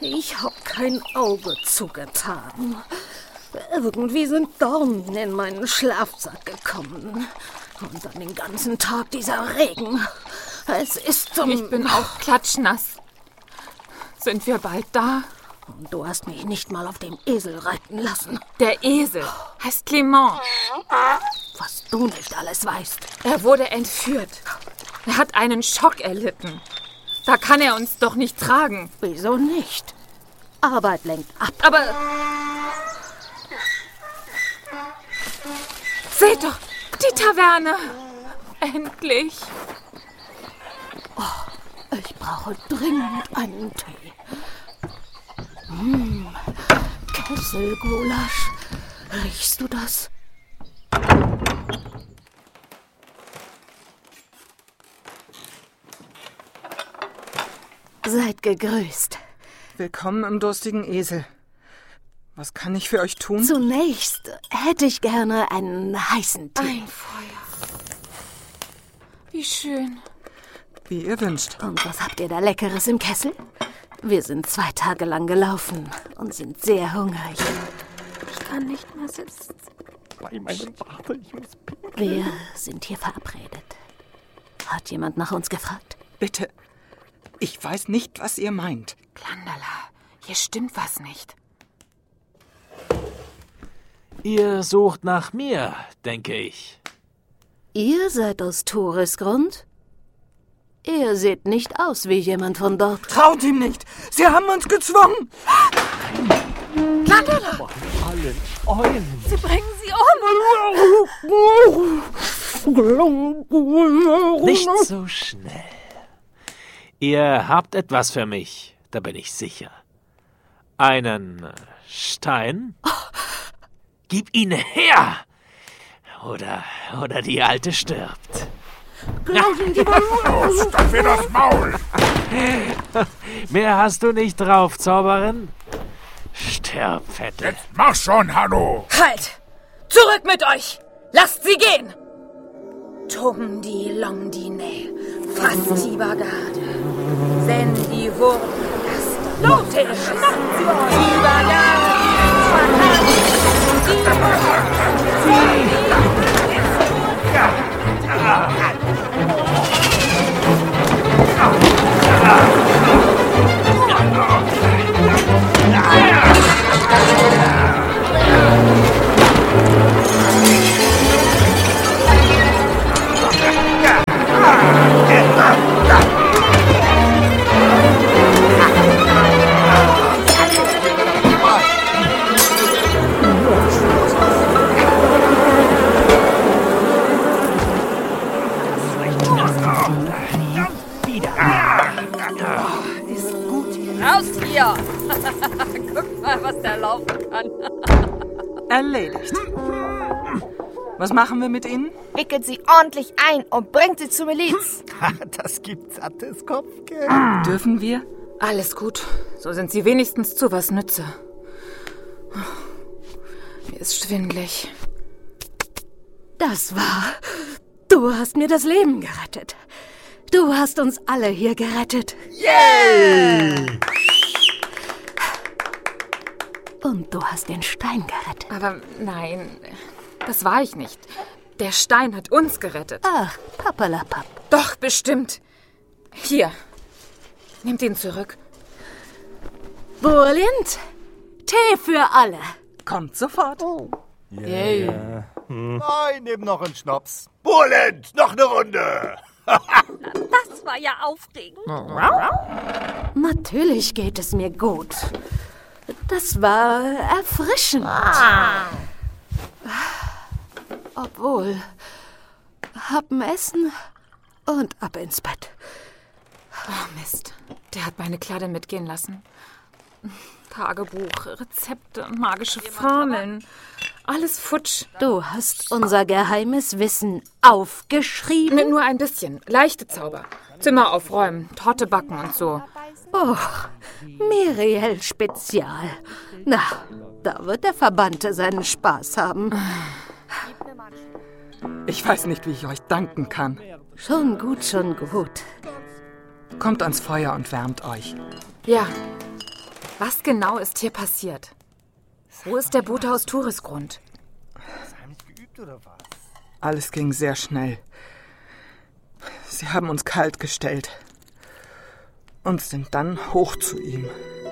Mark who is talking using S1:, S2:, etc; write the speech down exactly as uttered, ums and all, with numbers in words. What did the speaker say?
S1: Ich hab kein Auge zugetan. Irgendwie sind Dornen in meinen Schlafsack gekommen. Und dann den ganzen Tag dieser Regen. Es ist zum...
S2: Ich bin auch klatschnass. Sind wir bald da?
S1: Und du hast mich nicht mal auf dem Esel reiten lassen.
S2: Der Esel heißt Clement.
S1: Was du nicht alles weißt.
S2: Er wurde entführt. Er hat einen Schock erlitten. Da kann er uns doch nicht tragen.
S1: Wieso nicht? Arbeit lenkt ab.
S2: Aber... Seht doch, die Taverne. Endlich.
S1: Oh, ich brauche dringend einen Tee. Mmh, Kesselgulasch. Riechst du das? Seid gegrüßt.
S3: Willkommen im durstigen Esel. Was kann ich für euch tun?
S1: Zunächst hätte ich gerne einen heißen Tee.
S2: Ein Feuer. Wie schön.
S3: Wie ihr wünscht.
S1: Und was habt ihr da Leckeres im Kessel? Wir sind zwei Tage lang gelaufen und sind sehr hungrig.
S2: Ich kann nicht mehr sitzen.
S4: Bei meinem Vater, ich muss pinkeln.
S1: Wir sind hier verabredet. Hat jemand nach uns gefragt?
S3: Bitte. Ich weiß nicht, was ihr meint.
S2: Klandala, hier stimmt was nicht.
S4: Ihr sucht nach mir, denke ich.
S1: Ihr seid aus Toresgrund? Ihr seht nicht aus wie jemand von dort.
S3: Traut ihm nicht! Sie haben uns gezwungen!
S2: Klandala!
S4: Von allen Eulen.
S2: Sie bringen sie um!
S4: Nicht so schnell. Ihr habt etwas für mich, da bin ich sicher. Einen Stein? Gib ihn her! Oder, oder die Alte stirbt.
S5: Stopf mir das Maul!
S4: Mehr hast du nicht drauf, Zauberin? Stirb, Fette.
S5: Jetzt mach schon, Hanno!
S2: Halt! Zurück mit euch! Lasst sie gehen! Tumdi Longdine, Fasti Bagade, Sendi Wurden, Lote, schnappt sie euch! Bagade, raus hier! Guck mal, was der laufen kann.
S3: Erledigt. Was machen wir mit ihnen?
S6: Wickelt sie ordentlich ein und bringt sie zur Miliz.
S7: Das gibt sattes Kopfgeld.
S3: Dürfen wir?
S2: Alles gut. So sind sie wenigstens zu was Nütze. Mir ist schwindelig.
S1: Das war... Du hast mir das Leben gerettet. Du hast uns alle hier gerettet.
S7: Yay!
S1: Und du hast den Stein gerettet.
S2: Aber nein, das war ich nicht. Der Stein hat uns gerettet.
S1: Ach, papalapap.
S2: Doch, bestimmt. Hier, nehmt ihn zurück.
S1: Burlind, Tee für alle.
S3: Kommt sofort.
S2: Yay.
S7: Nein, nimm noch einen Schnaps. Burlend, noch eine Runde.
S6: Das war ja aufregend.
S1: Natürlich geht es mir gut. Das war erfrischend. Obwohl, hab'n Essen und ab ins Bett.
S2: Oh, Mist. Der hat meine Kladde mitgehen lassen. Tagebuch, Rezepte, magische Formeln. Alles futsch.
S1: Du hast unser geheimes Wissen aufgeschrieben?
S2: Mit nur ein bisschen. Leichte Zauber. Zimmer aufräumen, Torte backen und so.
S1: Oh, Miriel Spezial. Na, da wird der Verbannte seinen Spaß haben.
S3: Ich weiß nicht, wie ich euch danken kann.
S1: Schon gut, schon gut.
S3: Kommt ans Feuer und wärmt euch.
S2: Ja. Was genau ist hier passiert? Wo ist der Bote aus Tourisgrund?
S3: Alles ging sehr schnell. Sie haben uns kalt gestellt und sind dann hoch zu ihm.